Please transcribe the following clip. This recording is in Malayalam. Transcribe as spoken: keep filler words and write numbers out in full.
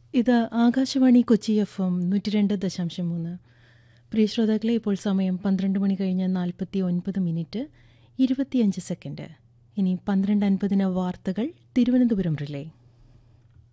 ഇത് ആകാശവാണി കൊച്ചി എഫ് എം നൂറ്റി രണ്ട് ദശാംശം മൂന്ന്. പ്രിയ ശ്രോതാക്കളെ, ഇപ്പോൾ സമയം പന്ത്രണ്ട് മണി കഴിഞ്ഞ് നാൽപ്പത്തി ഒൻപത് മിനിറ്റ് ഇരുപത്തിയഞ്ച് സെക്കൻഡ്. ഇനി പന്ത്രണ്ട് അൻപതിന് വാർത്തകൾ തിരുവനന്തപുരം റിലേ.